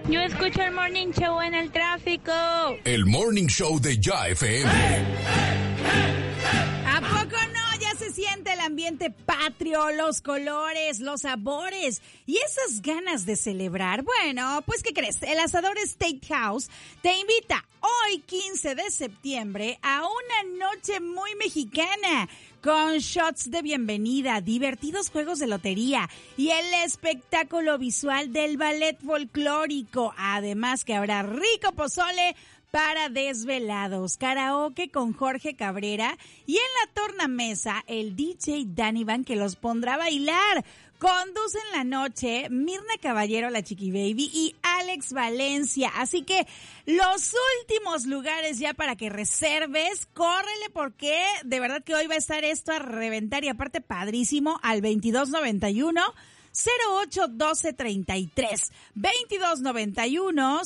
Yo escucho el Morning Show en el tráfico. El Morning Show de Ya FM. ¿A poco no? Ya se siente el ambiente patrio, los colores, los sabores y esas ganas de celebrar. Bueno, pues ¿qué crees? El Asador Steakhouse te invita hoy 15 de septiembre a una noche muy mexicana con shots de bienvenida, divertidos juegos de lotería y el espectáculo visual del ballet folclórico. Además que habrá rico pozole para desvelados, karaoke con Jorge Cabrera y en la tornamesa el DJ Danny Van que los pondrá a bailar. Conducen la noche Mirna Caballero, la Chiqui Baby y Alex Valencia. Así que los últimos lugares ya para que reserves, córrele porque de verdad que hoy va a estar esto a reventar y aparte padrísimo al 2291 081233 2291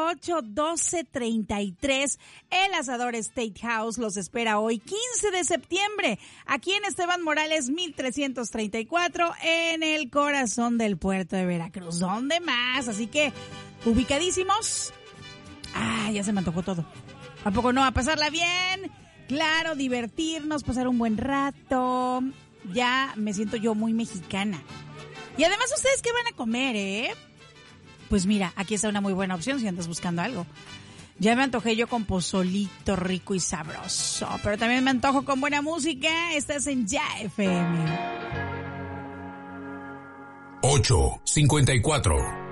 081233. El Asador Steakhouse los espera hoy 15 de septiembre aquí en Esteban Morales 1334 en el corazón del puerto de Veracruz. ¿Dónde más? Así que ubicadísimos. Ya se me antojó todo. ¿A poco no? A pasarla bien, claro, divertirnos, pasar un buen rato. Ya me siento yo muy mexicana. Y además, ¿ustedes qué van a comer, Pues mira, aquí está una muy buena opción si andas buscando algo. Ya me antojé yo con pozolito rico y sabroso, pero también me antojo con buena música. Estás en Ya FM. 8:54